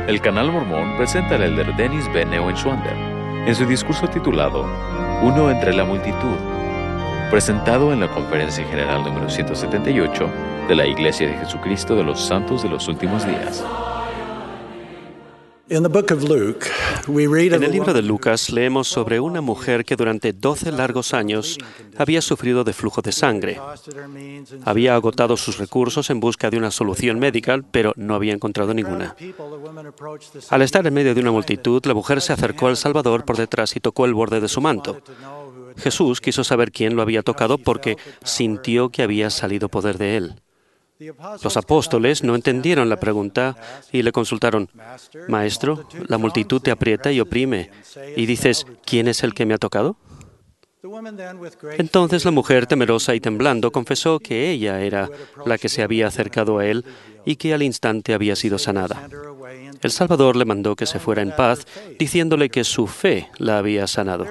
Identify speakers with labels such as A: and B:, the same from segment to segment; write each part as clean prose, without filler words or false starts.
A: El Canal Mormón presenta al elder Dennis B. Neuenschwander en su discurso titulado Uno entre la multitud, presentado en la Conferencia General número 178 de la Iglesia de Jesucristo de los Santos de los Últimos Días.
B: En el libro de Lucas leemos sobre una mujer que durante 12 largos años había sufrido de flujo de sangre. Había agotado sus recursos en busca de una solución médica, pero no había encontrado ninguna. Al estar en medio de una multitud, la mujer se acercó al Salvador por detrás y tocó el borde de su manto. Jesús quiso saber quién lo había tocado porque sintió que había salido poder de él. Los apóstoles no entendieron la pregunta y le consultaron: «Maestro, la multitud te aprieta y oprime, y dices, ¿quién es el que me ha tocado?». Entonces la mujer, temerosa y temblando, confesó que ella era la que se había acercado a él y que al instante había sido sanada. El Salvador le mandó que se fuera en paz, diciéndole que su fe la había sanado.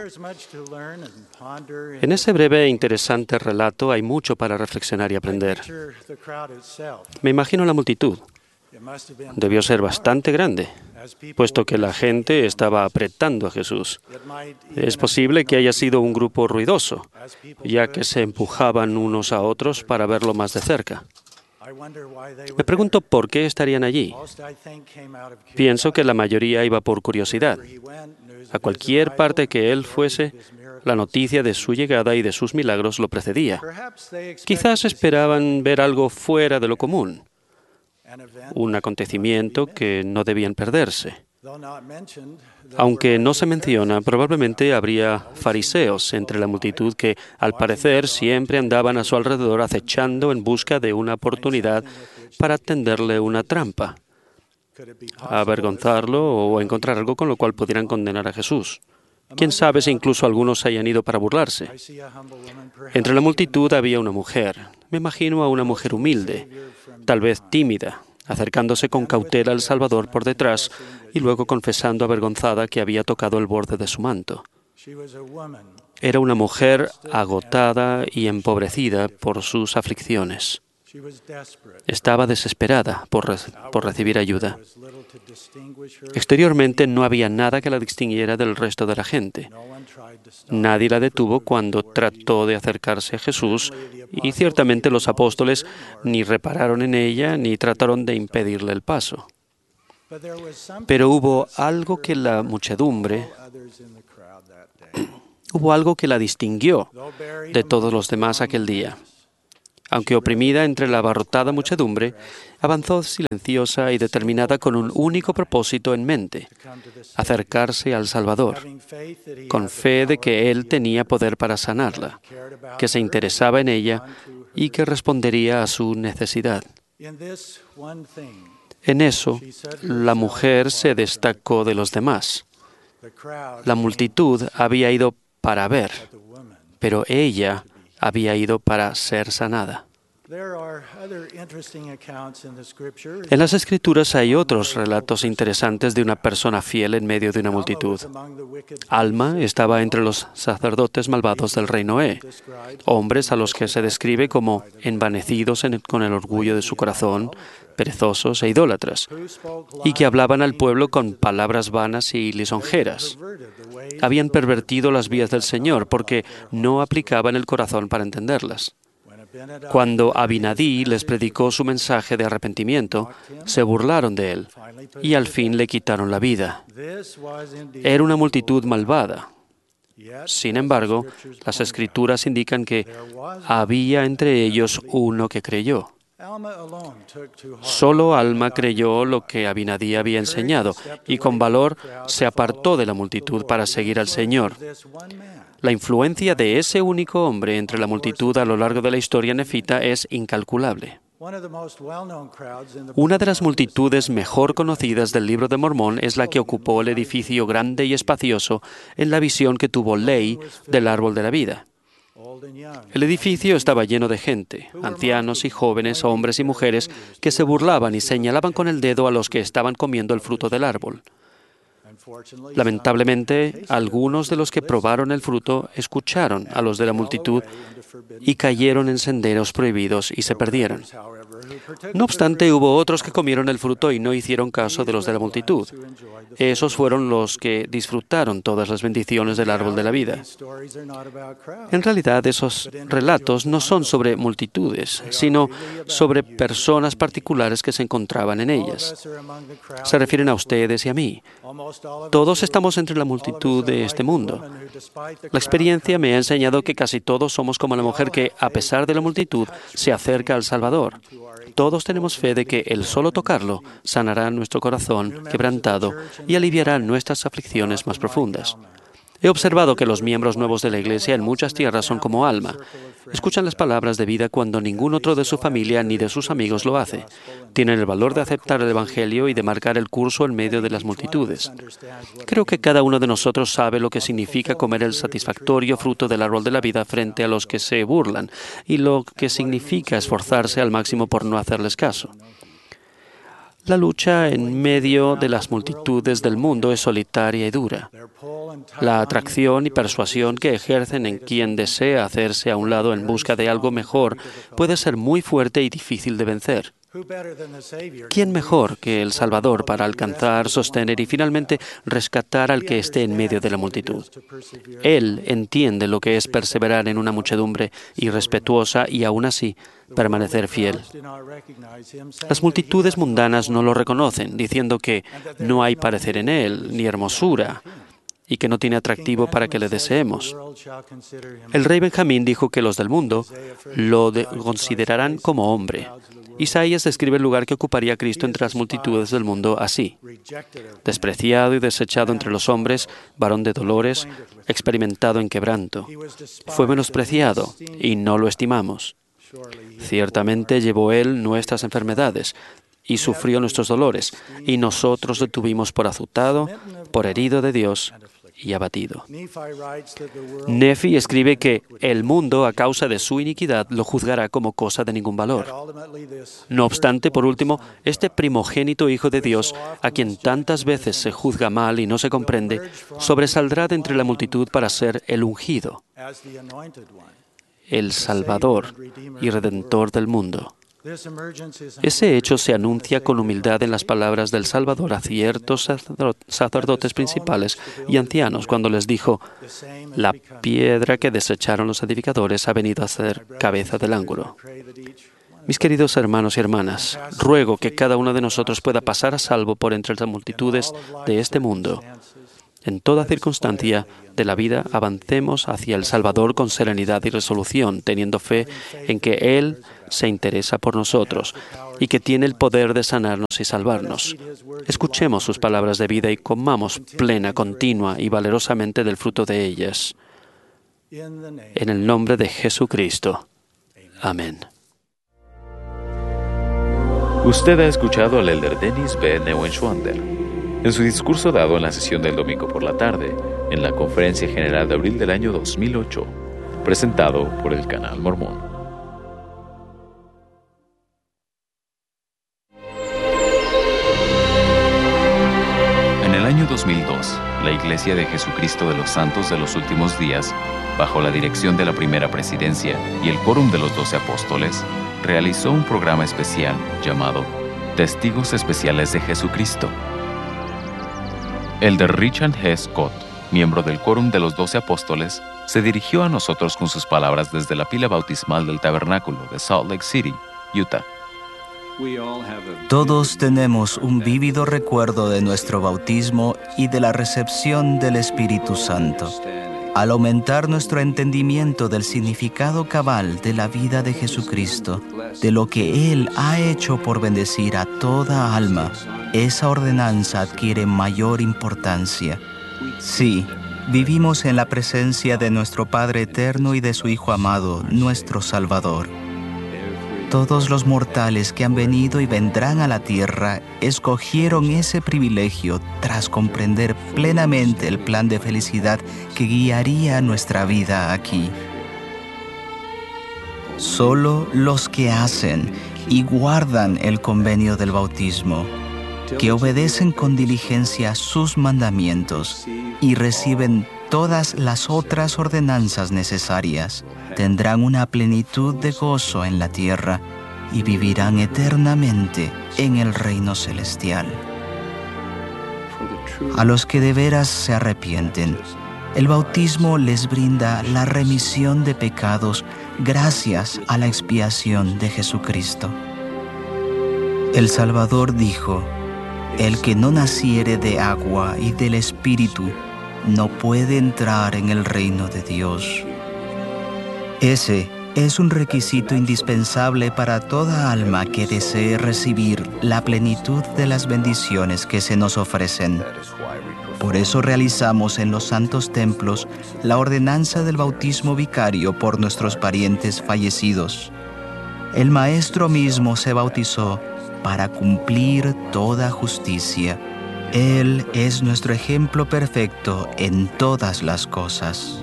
B: En ese breve e interesante relato hay mucho para reflexionar y aprender. Me imagino la multitud. Debió ser bastante grande, puesto que la gente estaba apretando a Jesús. Es posible que haya sido un grupo ruidoso, ya que se empujaban unos a otros para verlo más de cerca. Me pregunto por qué estarían allí. Pienso que la mayoría iba por curiosidad. A cualquier parte que él fuese, la noticia de su llegada y de sus milagros lo precedía. Quizás esperaban ver algo fuera de lo común, un acontecimiento que no debían perderse. Aunque no se menciona, probablemente habría fariseos entre la multitud que, al parecer, siempre andaban a su alrededor acechando en busca de una oportunidad para tenderle una trampa, avergonzarlo o encontrar algo con lo cual pudieran condenar a Jesús. Quién sabe si incluso algunos hayan ido para burlarse. Entre la multitud había una mujer. Me imagino a una mujer humilde, tal vez tímida, acercándose con cautela al Salvador por detrás y luego confesando avergonzada que había tocado el borde de su manto. Era una mujer agotada y empobrecida por sus aflicciones. Estaba desesperada por recibir ayuda. Exteriormente no había nada que la distinguiera del resto de la gente. Nadie la detuvo cuando trató de acercarse a Jesús y ciertamente los apóstoles ni repararon en ella ni trataron de impedirle el paso. Pero hubo algo que la distinguió de todos los demás aquel día. Aunque oprimida entre la abarrotada muchedumbre, avanzó silenciosa y determinada con un único propósito en mente: acercarse al Salvador, con fe de que Él tenía poder para sanarla, que se interesaba en ella y que respondería a su necesidad. En eso, la mujer se destacó de los demás. La multitud había ido para ver, pero ella había ido para ser sanada. En las Escrituras hay otros relatos interesantes de una persona fiel en medio de una multitud. Alma estaba entre los sacerdotes malvados del rey Noé, hombres a los que se describe como envanecidos con el orgullo de su corazón, perezosos e idólatras, y que hablaban al pueblo con palabras vanas y lisonjeras. Habían pervertido las vías del Señor porque no aplicaban el corazón para entenderlas. Cuando Abinadí les predicó su mensaje de arrepentimiento, se burlaron de él y al fin le quitaron la vida. Era una multitud malvada. Sin embargo, las Escrituras indican que había entre ellos uno que creyó. Solo Alma creyó lo que Abinadí había enseñado y con valor se apartó de la multitud para seguir al Señor. La influencia de ese único hombre entre la multitud a lo largo de la historia nefita es incalculable. Una de las multitudes mejor conocidas del Libro de Mormón es la que ocupó el edificio grande y espacioso en la visión que tuvo Ley del árbol de la vida. El edificio estaba lleno de gente, ancianos y jóvenes, hombres y mujeres, que se burlaban y señalaban con el dedo a los que estaban comiendo el fruto del árbol. Lamentablemente, algunos de los que probaron el fruto escucharon a los de la multitud y cayeron en senderos prohibidos y se perdieron. No obstante, hubo otros que comieron el fruto y no hicieron caso de los de la multitud. Esos fueron los que disfrutaron todas las bendiciones del árbol de la vida. En realidad, esos relatos no son sobre multitudes, sino sobre personas particulares que se encontraban en ellas. Se refieren a ustedes y a mí. Todos estamos entre la multitud de este mundo. La experiencia me ha enseñado que casi todos somos como la mujer que, a pesar de la multitud, se acerca al Salvador. Todos tenemos fe de que el solo tocarlo sanará nuestro corazón quebrantado y aliviará nuestras aflicciones más profundas. He observado que los miembros nuevos de la Iglesia en muchas tierras son como Alma. Escuchan las palabras de vida cuando ningún otro de su familia ni de sus amigos lo hace. Tienen el valor de aceptar el Evangelio y de marcar el curso en medio de las multitudes. Creo que cada uno de nosotros sabe lo que significa comer el satisfactorio fruto del árbol de la vida frente a los que se burlan y lo que significa esforzarse al máximo por no hacerles caso. La lucha en medio de las multitudes del mundo es solitaria y dura. La atracción y persuasión que ejercen en quien desea hacerse a un lado en busca de algo mejor puede ser muy fuerte y difícil de vencer. ¿Quién mejor que el Salvador para alcanzar, sostener y finalmente rescatar al que esté en medio de la multitud? Él entiende lo que es perseverar en una muchedumbre irrespetuosa y aún así permanecer fiel. Las multitudes mundanas no lo reconocen, diciendo que no hay parecer en él, ni hermosura, y que no tiene atractivo para que le deseemos. El rey Benjamín dijo que los del mundo lo considerarán como hombre. Isaías describe el lugar que ocuparía Cristo entre las multitudes del mundo así: despreciado y desechado entre los hombres, varón de dolores, experimentado en quebranto. Fue menospreciado y no lo estimamos. Ciertamente llevó él nuestras enfermedades y sufrió nuestros dolores, y nosotros lo tuvimos por azotado, por herido de Dios y abatido. Nefi escribe que el mundo, a causa de su iniquidad, lo juzgará como cosa de ningún valor. No obstante, por último, este primogénito Hijo de Dios, a quien tantas veces se juzga mal y no se comprende, sobresaldrá de entre la multitud para ser el ungido, el Salvador y Redentor del mundo. Ese hecho se anuncia con humildad en las palabras del Salvador a ciertos sacerdotes principales y ancianos cuando les dijo: la piedra que desecharon los edificadores ha venido a ser cabeza del ángulo. Mis queridos hermanos y hermanas, ruego que cada uno de nosotros pueda pasar a salvo por entre las multitudes de este mundo. En toda circunstancia de la vida avancemos hacia el Salvador con serenidad y resolución, teniendo fe en que Él se interesa por nosotros y que tiene el poder de sanarnos y salvarnos. Escuchemos sus palabras de vida y comamos plena, continua y valerosamente del fruto de ellas. En el nombre de Jesucristo. Amén.
A: Usted ha escuchado al elder Dennis B. Neuenschwander en su discurso dado en la sesión del domingo por la tarde, en la Conferencia General de abril del año 2008, presentado por el Canal Mormón. En el año 2002, la Iglesia de Jesucristo de los Santos de los Últimos Días, bajo la dirección de la primera presidencia y el quórum de los 12 apóstoles, realizó un programa especial llamado Testigos Especiales de Jesucristo. Elder Richard G. Scott, miembro del quórum de los 12 apóstoles, se dirigió a nosotros con sus palabras desde la pila bautismal del tabernáculo de Salt Lake City, Utah.
C: Todos tenemos un vívido recuerdo de nuestro bautismo y de la recepción del Espíritu Santo. Al aumentar nuestro entendimiento del significado cabal de la vida de Jesucristo, de lo que Él ha hecho por bendecir a toda alma, esa ordenanza adquiere mayor importancia. Sí, vivimos en la presencia de nuestro Padre eterno y de su Hijo amado, nuestro Salvador. Todos los mortales que han venido y vendrán a la tierra escogieron ese privilegio tras comprender plenamente el plan de felicidad que guiaría nuestra vida aquí. Solo los que hacen y guardan el convenio del bautismo, que obedecen con diligencia sus mandamientos y reciben todas las otras ordenanzas necesarias, tendrán una plenitud de gozo en la tierra y vivirán eternamente en el reino celestial. A los que de veras se arrepienten, el bautismo les brinda la remisión de pecados gracias a la expiación de Jesucristo. El Salvador dijo: el que no naciere de agua y del Espíritu no puede entrar en el reino de Dios. Ese es un requisito indispensable para toda alma que desee recibir la plenitud de las bendiciones que se nos ofrecen. Por eso realizamos en los santos templos la ordenanza del bautismo vicario por nuestros parientes fallecidos. El Maestro mismo se bautizó para cumplir toda justicia. Él es nuestro ejemplo perfecto en todas las cosas.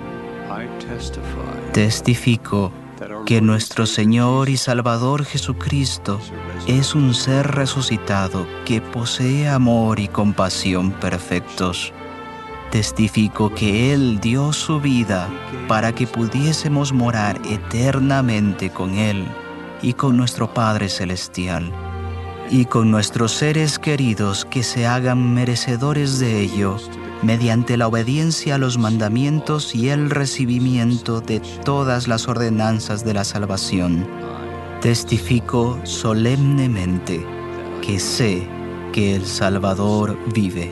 C: Testifico que nuestro Señor y Salvador Jesucristo es un ser resucitado que posee amor y compasión perfectos. Testifico que Él dio su vida para que pudiésemos morar eternamente con Él y con nuestro Padre Celestial, y con nuestros seres queridos que se hagan merecedores de ello mediante la obediencia a los mandamientos y el recibimiento de todas las ordenanzas de la salvación. Testifico solemnemente que sé que el Salvador vive.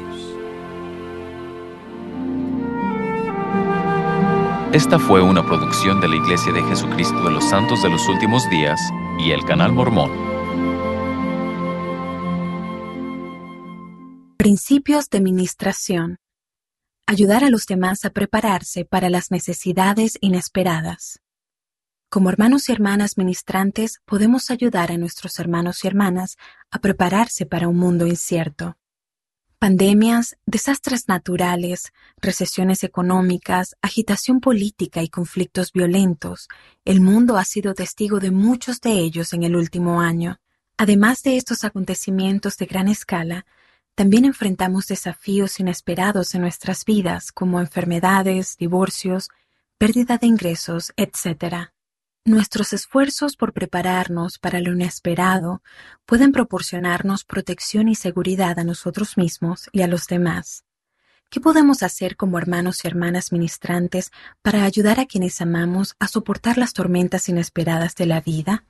A: Esta fue una producción de la Iglesia de Jesucristo de los Santos de los Últimos Días y el Canal Mormón.
D: Principios de ministración. Ayudar a los demás a prepararse para las necesidades inesperadas. Como hermanos y hermanas ministrantes, podemos ayudar a nuestros hermanos y hermanas a prepararse para un mundo incierto. Pandemias, desastres naturales, recesiones económicas, agitación política y conflictos violentos. El mundo ha sido testigo de muchos de ellos en el último año. Además de estos acontecimientos de gran escala, también enfrentamos desafíos inesperados en nuestras vidas, como enfermedades, divorcios, pérdida de ingresos, etc. Nuestros esfuerzos por prepararnos para lo inesperado pueden proporcionarnos protección y seguridad a nosotros mismos y a los demás. ¿Qué podemos hacer como hermanos y hermanas ministrantes para ayudar a quienes amamos a soportar las tormentas inesperadas de la vida?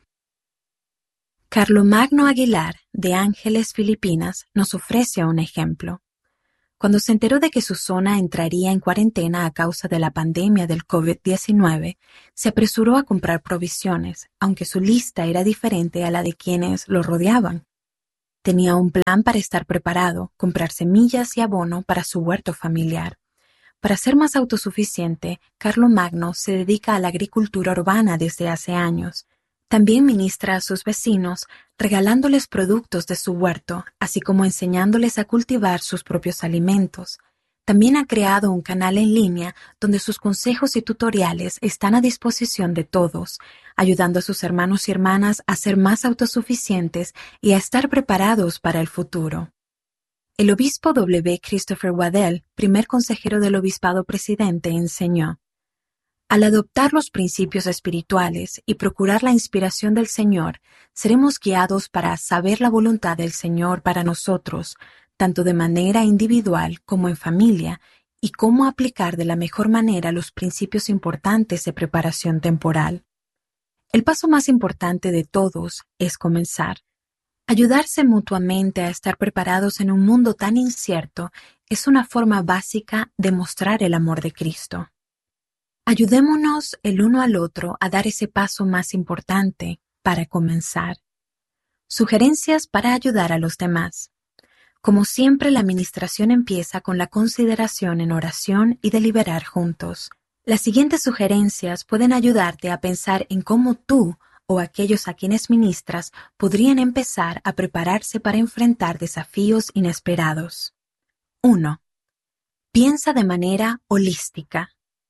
D: Carlomagno Aguilar, de Ángeles, Filipinas, nos ofrece un ejemplo. Cuando se enteró de que su zona entraría en cuarentena a causa de la pandemia del COVID-19, se apresuró a comprar provisiones, aunque su lista era diferente a la de quienes lo rodeaban. Tenía un plan para estar preparado, comprar semillas y abono para su huerto familiar. Para ser más autosuficiente, Carlomagno se dedica a la agricultura urbana desde hace años. También ministra a sus vecinos, regalándoles productos de su huerto, así como enseñándoles a cultivar sus propios alimentos. También ha creado un canal en línea donde sus consejos y tutoriales están a disposición de todos, ayudando a sus hermanos y hermanas a ser más autosuficientes y a estar preparados para el futuro. El obispo W. Christopher Waddell, primer consejero del obispado presidente, enseñó: al adoptar los principios espirituales y procurar la inspiración del Señor, seremos guiados para saber la voluntad del Señor para nosotros, tanto de manera individual como en familia, y cómo aplicar de la mejor manera los principios importantes de preparación temporal. El paso más importante de todos es comenzar. Ayudarse mutuamente a estar preparados en un mundo tan incierto es una forma básica de mostrar el amor de Cristo. Ayudémonos el uno al otro a dar ese paso más importante para comenzar. Sugerencias para ayudar a los demás. Como siempre, la administración empieza con la consideración en oración y deliberar juntos. Las siguientes sugerencias pueden ayudarte a pensar en cómo tú o aquellos a quienes ministras podrían empezar a prepararse para enfrentar desafíos inesperados. 1. Piensa de manera holística.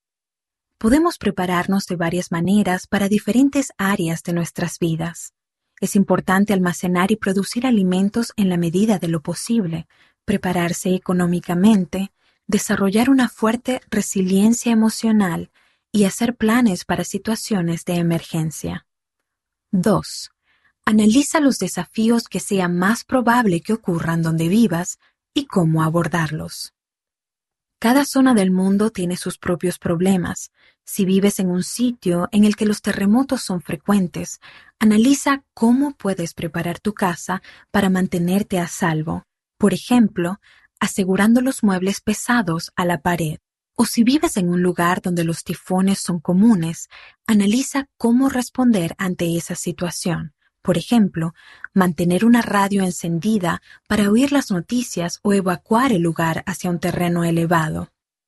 D: Podemos prepararnos de varias maneras para diferentes áreas de nuestras vidas. Es importante almacenar y producir alimentos en la medida de lo posible, prepararse económicamente, desarrollar una fuerte resiliencia emocional y hacer planes para situaciones de emergencia. 2. Analiza los desafíos que sea más probable que ocurran donde vivas y cómo abordarlos. Cada zona del mundo tiene sus propios problemas. Si vives en un sitio en el que los terremotos son frecuentes, analiza cómo puedes preparar tu casa para mantenerte a salvo. Por ejemplo, asegurando los muebles pesados a la pared. O si vives en un lugar donde los tifones son comunes, analiza cómo responder ante esa situación. Por ejemplo, mantener una radio encendida para oír las noticias o evacuar el lugar hacia un terreno elevado.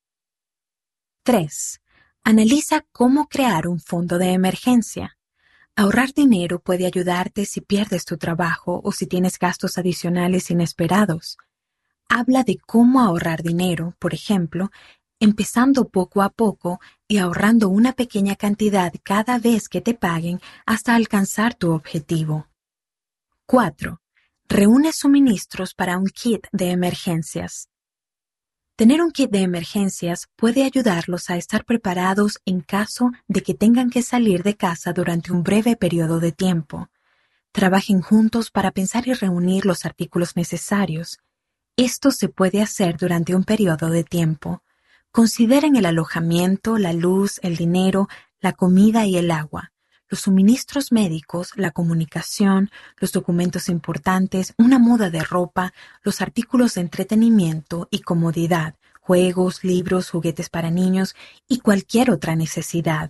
D: 3. Analiza cómo crear un fondo de emergencia. Ahorrar dinero puede ayudarte si pierdes tu trabajo o si tienes gastos adicionales inesperados. Habla de cómo ahorrar dinero, por ejemplo, empezando poco a poco y ahorrando una pequeña cantidad cada vez que te paguen hasta alcanzar tu objetivo. 4. Reúne suministros para un kit de emergencias. Tener un kit de emergencias puede ayudarlos a estar preparados en caso de que tengan que salir de casa durante un breve periodo de tiempo. Trabajen juntos para pensar y reunir los artículos necesarios. Esto se puede hacer durante un periodo de tiempo. Consideren el alojamiento, la luz, el dinero, la comida y el agua, los suministros médicos, la comunicación, los documentos importantes, una muda de ropa, los artículos de entretenimiento y comodidad, juegos, libros, juguetes para niños y cualquier otra necesidad.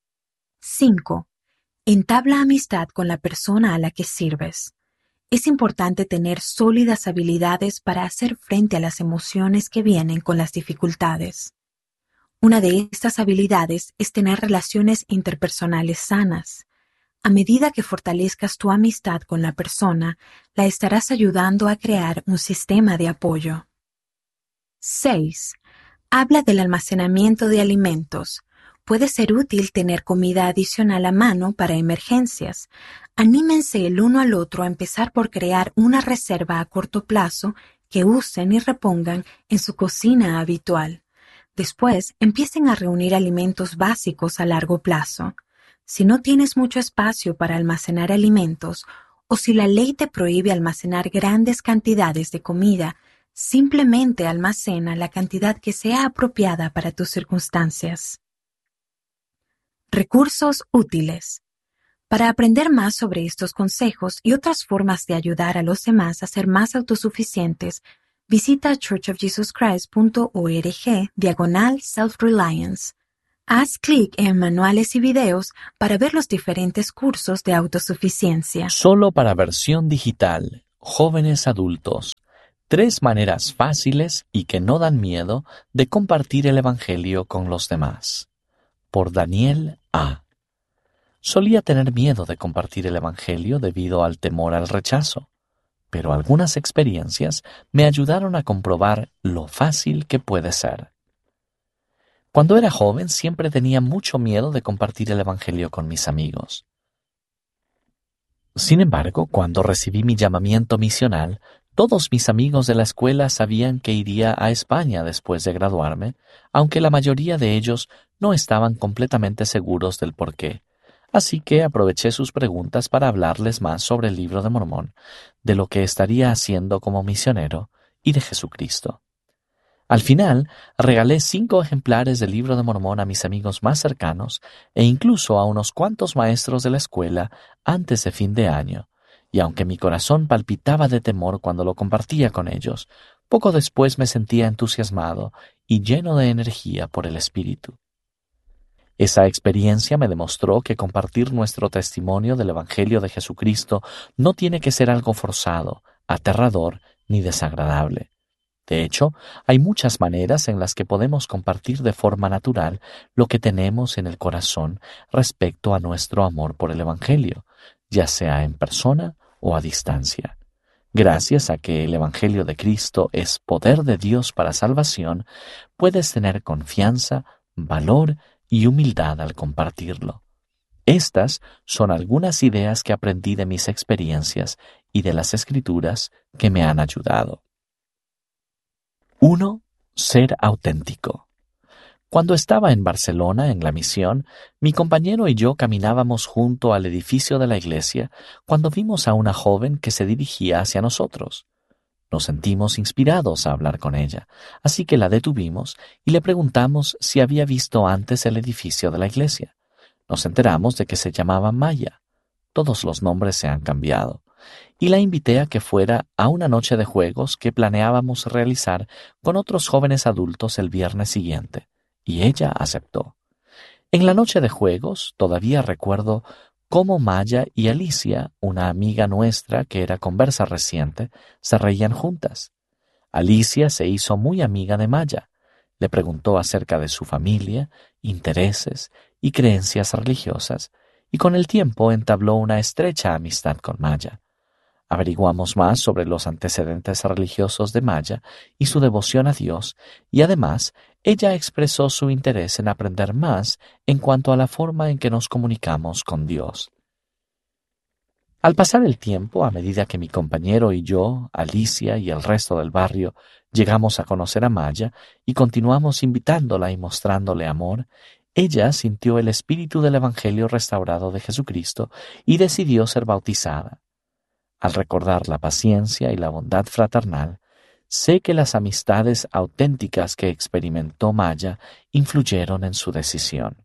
D: 5. Entabla amistad con la persona a la que sirves. Es importante tener sólidas habilidades para hacer frente a las emociones que vienen con las dificultades. Una de estas habilidades es tener relaciones interpersonales sanas. A medida que fortalezcas tu amistad con la persona, la estarás ayudando a crear un sistema de apoyo. 6. Habla del almacenamiento de alimentos. Puede ser útil tener comida adicional a mano para emergencias. Anímense el uno al otro a empezar por crear una reserva a corto plazo que usen y repongan en su cocina habitual. Después, empiecen a reunir alimentos básicos a largo plazo. Si no tienes mucho espacio para almacenar alimentos, o si la ley te prohíbe almacenar grandes cantidades de comida, simplemente almacena la cantidad que sea apropiada para tus circunstancias. Recursos útiles. Para aprender más sobre estos consejos y otras formas de ayudar a los demás a ser más autosuficientes, visita churchofjesuschrist.org/self-reliance. Haz clic en manuales y videos para ver los diferentes cursos de autosuficiencia.
E: Solo para versión digital, jóvenes adultos. 3 maneras fáciles y que no dan miedo de compartir el Evangelio con los demás. Por Daniel A. Solía tener miedo de compartir el Evangelio debido al temor al rechazo, pero algunas experiencias me ayudaron a comprobar lo fácil que puede ser. Cuando era joven siempre tenía mucho miedo de compartir el Evangelio con mis amigos. Sin embargo, cuando recibí mi llamamiento misional, todos mis amigos de la escuela sabían que iría a España después de graduarme, aunque la mayoría de ellos no estaban completamente seguros del porqué. Así que aproveché sus preguntas para hablarles más sobre el Libro de Mormón, de lo que estaría haciendo como misionero y de Jesucristo. Al final, regalé 5 ejemplares del Libro de Mormón a mis amigos más cercanos e incluso a unos cuantos maestros de la escuela antes de fin de año, y aunque mi corazón palpitaba de temor cuando lo compartía con ellos, poco después me sentía entusiasmado y lleno de energía por el Espíritu. Esa experiencia me demostró que compartir nuestro testimonio del Evangelio de Jesucristo no tiene que ser algo forzado, aterrador ni desagradable. De hecho, hay muchas maneras en las que podemos compartir de forma natural lo que tenemos en el corazón respecto a nuestro amor por el Evangelio, ya sea en persona o a distancia. Gracias a que el Evangelio de Cristo es poder de Dios para salvación, puedes tener confianza, valor y humildad al compartirlo. Estas son algunas ideas que aprendí de mis experiencias y de las Escrituras que me han ayudado. 1. Ser auténtico. Cuando estaba en Barcelona, en la misión, mi compañero y yo caminábamos junto al edificio de la iglesia cuando vimos a una joven que se dirigía hacia nosotros. Nos sentimos inspirados a hablar con ella, así que la detuvimos y le preguntamos si había visto antes el edificio de la iglesia. Nos enteramos de que se llamaba Maya. Todos los nombres se han cambiado. Y la invité a que fuera a una noche de juegos que planeábamos realizar con otros jóvenes adultos el viernes siguiente, y ella aceptó. En la noche de juegos todavía recuerdo cómo Maya y Alicia, una amiga nuestra que era conversa reciente, se reían juntas. Alicia se hizo muy amiga de Maya. Le preguntó acerca de su familia, intereses y creencias religiosas, y con el tiempo entabló una estrecha amistad con Maya. Averiguamos más sobre los antecedentes religiosos de Maya y su devoción a Dios, y además ella expresó su interés en aprender más en cuanto a la forma en que nos comunicamos con Dios. Al pasar el tiempo, a medida que mi compañero y yo, Alicia y el resto del barrio, llegamos a conocer a Maya y continuamos invitándola y mostrándole amor, ella sintió el espíritu del Evangelio restaurado de Jesucristo y decidió ser bautizada. Al recordar la paciencia y la bondad fraternal, sé que las amistades auténticas que experimentó Maya influyeron en su decisión.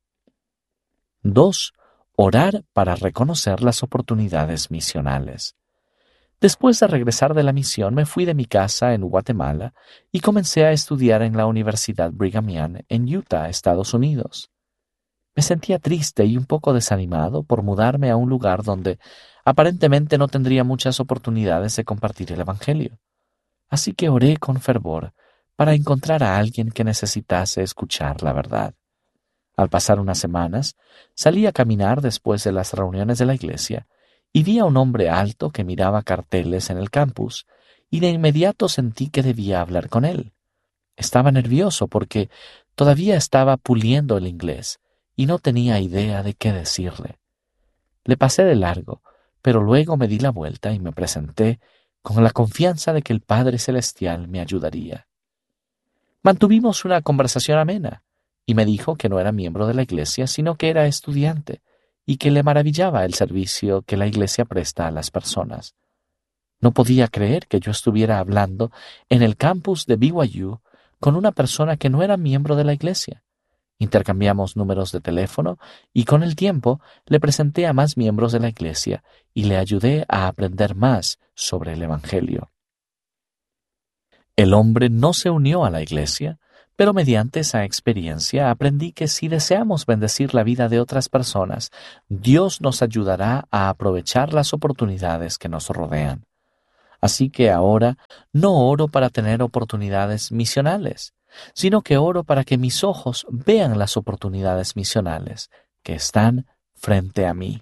E: 2. Orar para reconocer las oportunidades misionales. Después de regresar de la misión, me fui de mi casa en Guatemala y comencé a estudiar en la Universidad Brigham Young en Utah, Estados Unidos. Me sentía triste y un poco desanimado por mudarme a un lugar donde aparentemente no tendría muchas oportunidades de compartir el Evangelio. Así que oré con fervor para encontrar a alguien que necesitase escuchar la verdad. Al pasar unas semanas, salí a caminar después de las reuniones de la iglesia y vi a un hombre alto que miraba carteles en el campus y de inmediato sentí que debía hablar con él. Estaba nervioso porque todavía estaba puliendo el inglés y no tenía idea de qué decirle. Le pasé de largo, pero luego me di la vuelta y me presenté con la confianza de que el Padre Celestial me ayudaría. Mantuvimos una conversación amena y me dijo que no era miembro de la iglesia, sino que era estudiante y que le maravillaba el servicio que la iglesia presta a las personas. No podía creer que yo estuviera hablando en el campus de BYU con una persona que no era miembro de la iglesia. Intercambiamos números de teléfono y con el tiempo le presenté a más miembros de la iglesia y le ayudé a aprender más sobre el Evangelio. El hombre no se unió a la iglesia, pero mediante esa experiencia aprendí que si deseamos bendecir la vida de otras personas, Dios nos ayudará a aprovechar las oportunidades que nos rodean. Así que ahora no oro para tener oportunidades misionales, sino que oro para que mis ojos vean las oportunidades misionales que están frente a mí.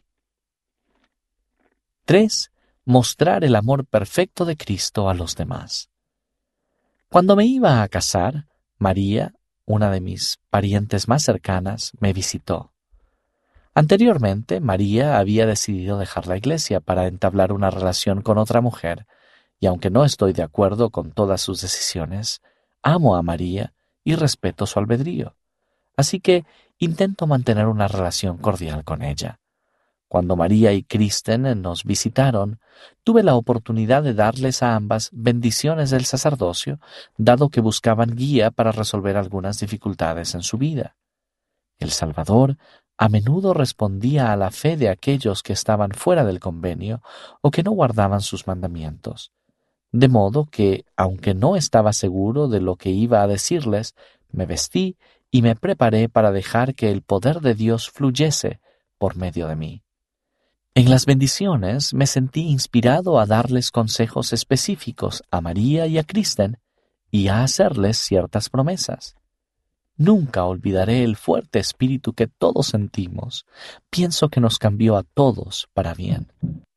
E: 3. Mostrar el amor perfecto de Cristo a los demás. Cuando me iba a casar, María, una de mis parientes más cercanas, me visitó. Anteriormente, María había decidido dejar la iglesia para entablar una relación con otra mujer, y aunque no estoy de acuerdo con todas sus decisiones, amo a María y respeto su albedrío, así que intento mantener una relación cordial con ella. Cuando María y Kristen nos visitaron, tuve la oportunidad de darles a ambas bendiciones del sacerdocio, dado que buscaban guía para resolver algunas dificultades en su vida. El Salvador a menudo respondía a la fe de aquellos que estaban fuera del convenio o que no guardaban sus mandamientos. De modo que, aunque no estaba seguro de lo que iba a decirles, me vestí y me preparé para dejar que el poder de Dios fluyese por medio de mí. En las bendiciones me sentí inspirado a darles consejos específicos a María y a Kristen y a hacerles ciertas promesas. Nunca olvidaré el fuerte espíritu que todos sentimos. Pienso que nos cambió a todos para bien.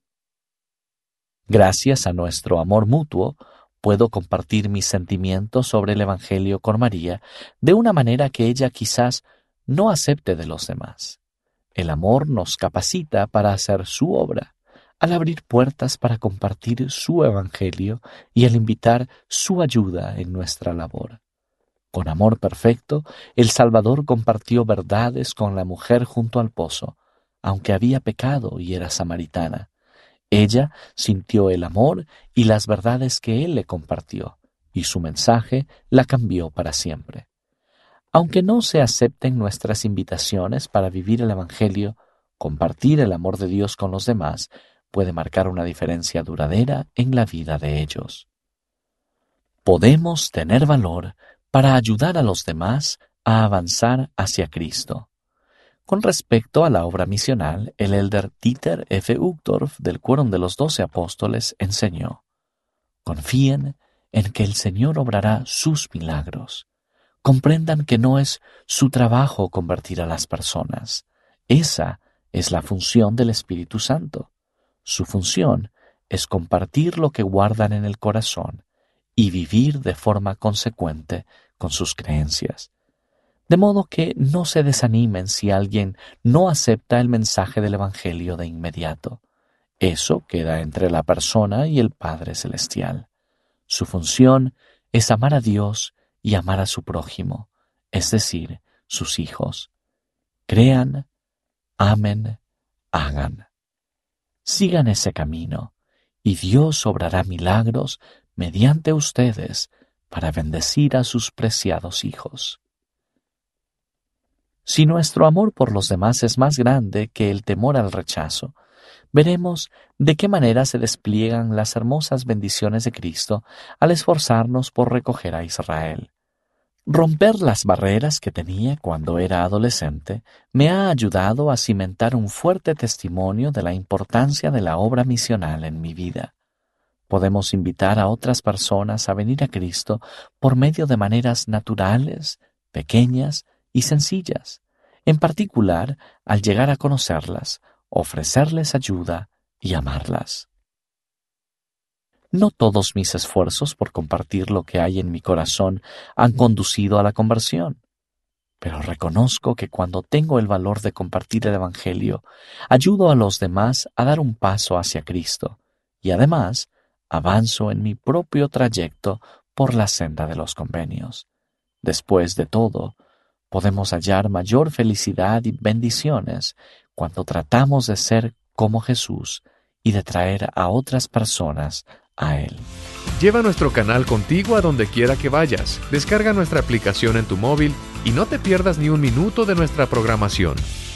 E: Gracias a nuestro amor mutuo, puedo compartir mis sentimientos sobre el Evangelio con María de una manera que ella quizás no acepte de los demás. El amor nos capacita para hacer su obra, al abrir puertas para compartir su Evangelio y al invitar su ayuda en nuestra labor. Con amor perfecto, el Salvador compartió verdades con la mujer junto al pozo, aunque había pecado y era samaritana. Ella sintió el amor y las verdades que Él le compartió, y su mensaje la cambió para siempre. Aunque no se acepten nuestras invitaciones para vivir el Evangelio, compartir el amor de Dios con los demás puede marcar una diferencia duradera en la vida de ellos. Podemos tener valor para ayudar a los demás a avanzar hacia Cristo. Con respecto a la obra misional, el elder Dieter F. Uchtdorf del Quórum de los 12 Apóstoles enseñó: confíen en que el Señor obrará sus milagros. Comprendan que no es su trabajo convertir a las personas. Esa es la función del Espíritu Santo. Su función es compartir lo que guardan en el corazón y vivir de forma consecuente con sus creencias. De modo que no se desanimen si alguien no acepta el mensaje del Evangelio de inmediato. Eso queda entre la persona y el Padre Celestial. Su función es amar a Dios y amar a su prójimo, es decir, sus hijos. Crean, amen, hagan. Sigan ese camino, y Dios obrará milagros mediante ustedes para bendecir a sus preciados hijos. Si nuestro amor por los demás es más grande que el temor al rechazo, veremos de qué manera se despliegan las hermosas bendiciones de Cristo al esforzarnos por recoger a Israel. Romper las barreras que tenía cuando era adolescente me ha ayudado a cimentar un fuerte testimonio de la importancia de la obra misional en mi vida. Podemos invitar a otras personas a venir a Cristo por medio de maneras naturales, pequeñas y sencillas, en particular al llegar a conocerlas, ofrecerles ayuda y amarlas. No todos mis esfuerzos por compartir lo que hay en mi corazón han conducido a la conversión, pero reconozco que cuando tengo el valor de compartir el Evangelio, ayudo a los demás a dar un paso hacia Cristo y además avanzo en mi propio trayecto por la senda de los convenios. Después de todo, podemos hallar mayor felicidad y bendiciones cuando tratamos de ser como Jesús y de traer a otras personas a Él.
F: Lleva nuestro canal contigo a donde quiera que vayas. Descarga nuestra aplicación en tu móvil y no te pierdas ni un minuto de nuestra programación.